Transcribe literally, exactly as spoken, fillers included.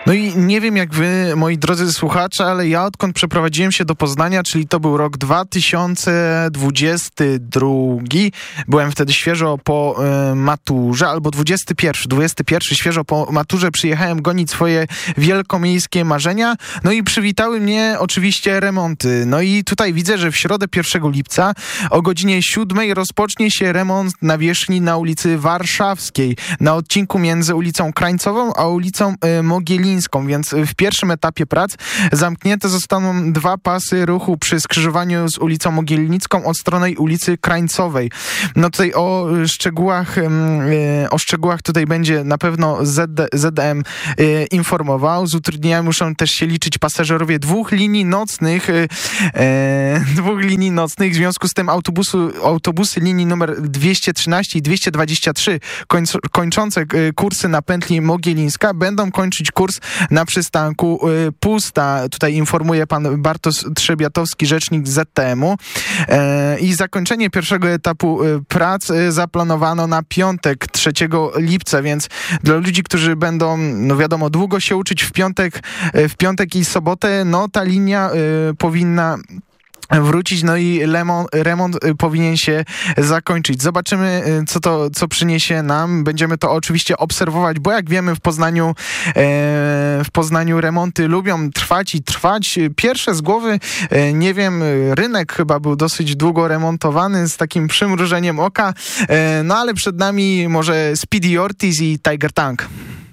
No i nie wiem jak wy, moi drodzy słuchacze, ale ja odkąd przeprowadziłem się do Poznania, czyli to był rok dwa tysiące dwudziesty drugi, byłem wtedy świeżo po y, maturze, albo dwudziesty pierwszy, dwudziesty pierwszy, świeżo po maturze przyjechałem gonić swoje wielkomiejskie marzenia, no i przywitały mnie oczywiście remonty. No i tutaj widzę, że w środę pierwszego lipca o godzinie siódmej rozpocznie się remont nawierzchni na ulicy Warszawskiej, na odcinku między ulicą Krańcową a ulicą y, Mogielińską. Więc w pierwszym etapie prac zamknięte zostaną dwa pasy ruchu przy skrzyżowaniu z ulicą Mogielnicką od strony ulicy Krańcowej. No tutaj o szczegółach, o szczegółach tutaj będzie na pewno Z D M informował. Z utrudnieniami muszą też się liczyć pasażerowie dwóch linii nocnych, dwóch linii nocnych. W związku z tym autobusu, autobusy linii numer dwieście trzynaście i dwieście dwadzieścia trzy końc, kończące kursy na pętli Mogielińska będą kończyć kurs na przystanku y, Pusta. Tutaj informuje pan Bartosz Trzebiatowski, rzecznik Z T M-u. E, I zakończenie pierwszego etapu y, prac y, zaplanowano na piątek, trzeciego lipca, więc dla ludzi, którzy będą, no wiadomo, długo się uczyć w piątek, y, w piątek i sobotę, no ta linia y, powinna wrócić, no i remont, remont powinien się zakończyć. Zobaczymy, co to, co przyniesie nam. Będziemy to oczywiście obserwować, bo jak wiemy w Poznaniu e, w Poznaniu remonty lubią trwać i trwać. Pierwsze z głowy, e, nie wiem, rynek chyba był dosyć długo remontowany z takim przymrużeniem oka, e, no ale przed nami może Speedy Ortiz i Tiger Tank.